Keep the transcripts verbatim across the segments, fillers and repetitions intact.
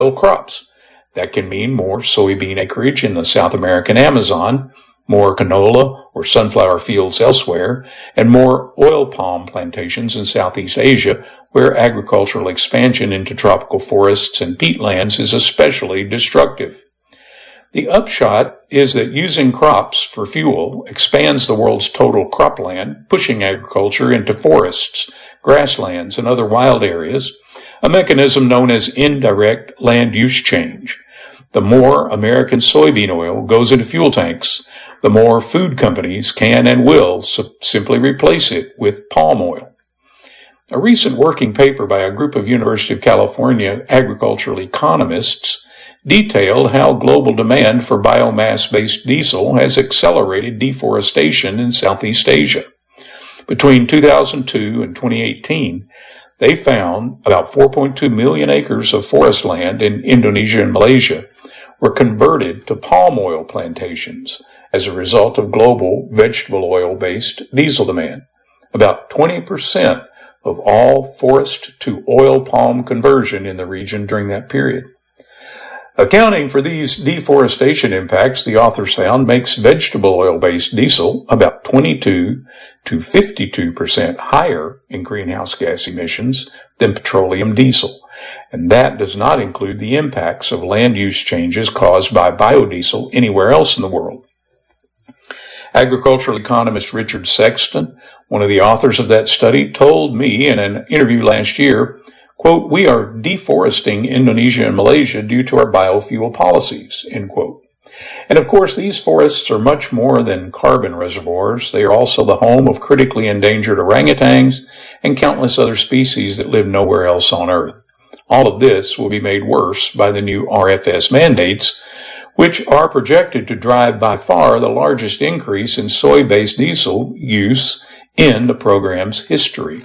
oil crops. That can mean more soybean acreage in the South American Amazon, more canola or sunflower fields elsewhere, and more oil palm plantations in Southeast Asia, where agricultural expansion into tropical forests and peatlands is especially destructive. The upshot is that using crops for fuel expands the world's total cropland, pushing agriculture into forests, grasslands, and other wild areas, a mechanism known as indirect land use change. The more American soybean oil goes into fuel tanks, the more food companies can and will simply replace it with palm oil. A recent working paper by a group of University of California agricultural economists detailed how global demand for biomass-based diesel has accelerated deforestation in Southeast Asia. Between two thousand two and twenty eighteen, they found about four point two million acres of forest land in Indonesia and Malaysia were converted to palm oil plantations as a result of global vegetable oil-based diesel demand. About twenty percent of all forest to oil palm conversion in the region during that period. Accounting for these deforestation impacts, the authors found makes vegetable oil-based diesel about twenty-two to fifty-two percent higher in greenhouse gas emissions than petroleum diesel. And that does not include the impacts of land use changes caused by biodiesel anywhere else in the world. Agricultural economist Richard Sexton, one of the authors of that study, told me in an interview last year, quote, "We are deforesting Indonesia and Malaysia due to our biofuel policies," end quote. And of course, these forests are much more than carbon reservoirs. They are also the home of critically endangered orangutans and countless other species that live nowhere else on Earth. All of this will be made worse by the new R F S mandates, which are projected to drive by far the largest increase in soy-based diesel use in the program's history.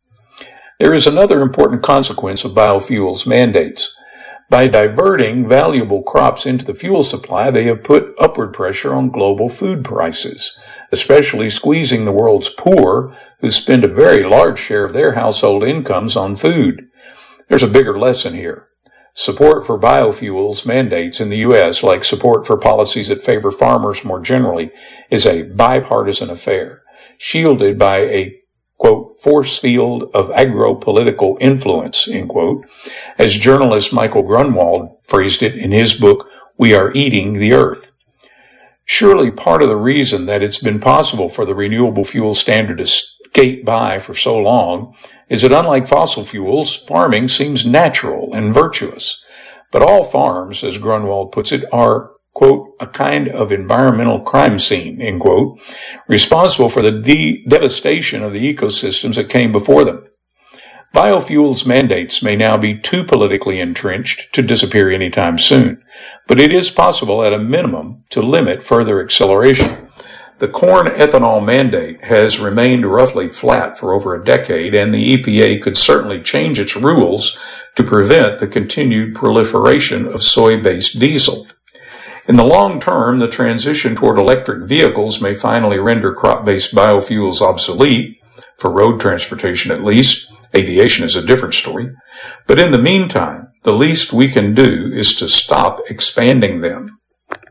There is another important consequence of biofuels mandates. By diverting valuable crops into the fuel supply, they have put upward pressure on global food prices, especially squeezing the world's poor, who spend a very large share of their household incomes on food. There's a bigger lesson here. Support for biofuels mandates in the U S, like support for policies that favor farmers more generally, is a bipartisan affair, shielded by a quote, force field of agro-political influence, end quote, as journalist Michael Grunwald phrased it in his book, We Are Eating the Earth. Surely part of the reason that it's been possible for the renewable fuel standard to skate by for so long is that unlike fossil fuels, farming seems natural and virtuous. But all farms, as Grunwald puts it, are quote, a kind of environmental crime scene, end quote, responsible for the de- devastation of the ecosystems that came before them. Biofuels mandates may now be too politically entrenched to disappear anytime soon, but it is possible at a minimum to limit further acceleration. The corn ethanol mandate has remained roughly flat for over a decade, and the E P A could certainly change its rules to prevent the continued proliferation of soy-based diesel. In the long term, the transition toward electric vehicles may finally render crop-based biofuels obsolete, for road transportation at least. Aviation is a different story. But in the meantime, the least we can do is to stop expanding them.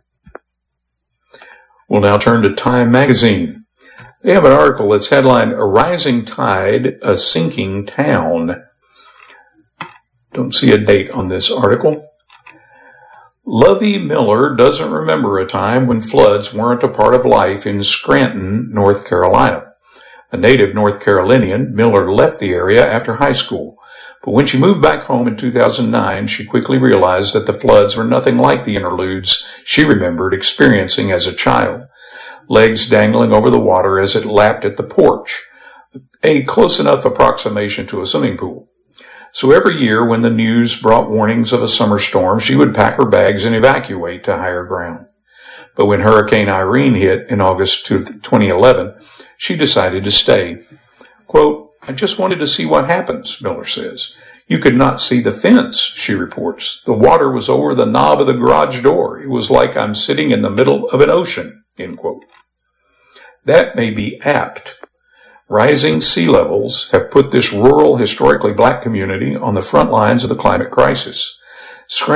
We'll now turn to Time magazine. They have an article that's headlined, A Rising Tide, a Sinking Town. Don't see a date on this article. Lovey Miller doesn't remember a time when floods weren't a part of life in Scranton, North Carolina. A native North Carolinian, Miller left the area after high school. But when she moved back home in two thousand nine, she quickly realized that the floods were nothing like the interludes she remembered experiencing as a child. Legs dangling over the water as it lapped at the porch. A close enough approximation to a swimming pool. So every year when the news brought warnings of a summer storm, she would pack her bags and evacuate to higher ground. But when Hurricane Irene hit in August twenty eleven, she decided to stay. Quote, I just wanted to see what happens, Miller says. You could not see the fence, she reports. The water was over the knob of the garage door. It was like I'm sitting in the middle of an ocean, end quote. That may be apt. Rising sea levels have put this rural, historically black community on the front lines of the climate crisis. Scram